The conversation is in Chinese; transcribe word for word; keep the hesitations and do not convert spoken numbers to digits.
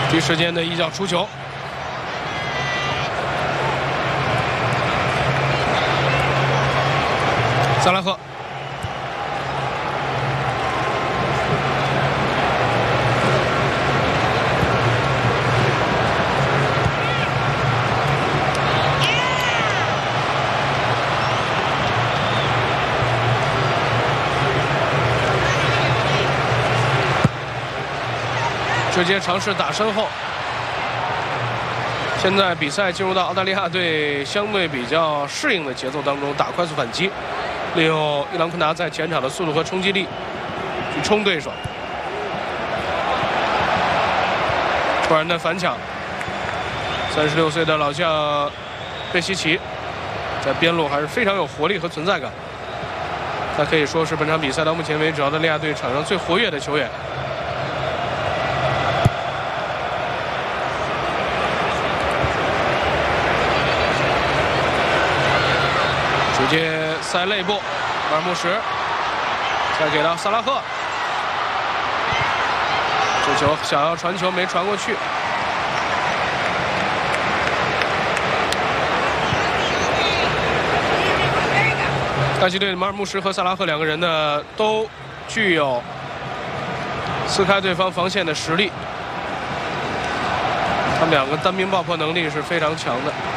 第一时间的一脚出球。 萨拉赫，直接尝试打身后。现在比赛进入到澳大利亚队相对比较适应的节奏当中，打快速反击。 利用伊朗昆达在前场的速度和冲击力去冲对手，突然的反抢，三十六岁的老将贝西奇在边路还是非常有活力和存在感，他可以说是本场比赛到目前为止澳大利亚队场上最活跃的球员。直接。 塞内部，马尔穆什再给到萨拉赫，这球想要传球没传过去。大西队马尔穆什和萨拉赫两个人呢，都具有撕开对方防线的实力，他们两个单兵爆破能力是非常强的。